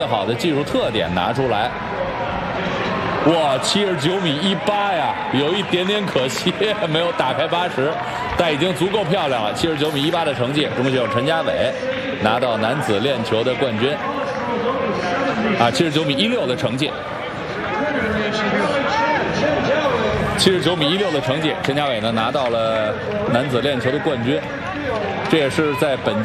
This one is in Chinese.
最好的技术特点拿出来。哇，79米18呀，有一点点可惜，没有打开80，但已经足够漂亮了。79米18的成绩，中国选手陈家伟拿到男子链球的冠军。79米16的成绩，79米16的成绩，陈家伟呢拿到了男子链球的冠军，这也是在本。